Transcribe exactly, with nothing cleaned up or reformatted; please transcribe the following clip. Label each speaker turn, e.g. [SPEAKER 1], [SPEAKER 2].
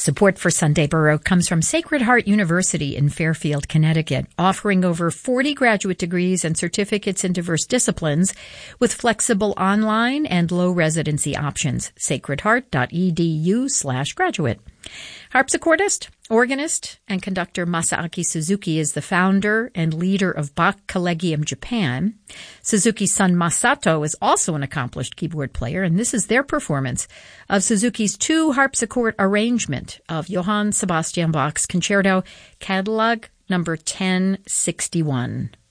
[SPEAKER 1] Support for Sunday Baroque comes from Sacred Heart University in Fairfield, Connecticut, offering over forty graduate degrees and certificates in diverse disciplines with flexible online and low residency options. sacredheart.edu slash graduate. Harpsichordist, organist, and conductor Masaaki Suzuki is the founder and leader of Bach Collegium Japan. Suzuki's son Masato is also an accomplished keyboard player, and this is their performance of Suzuki's two harpsichord arrangement of Johann Sebastian Bach's Concerto Catalog number ten sixty-one.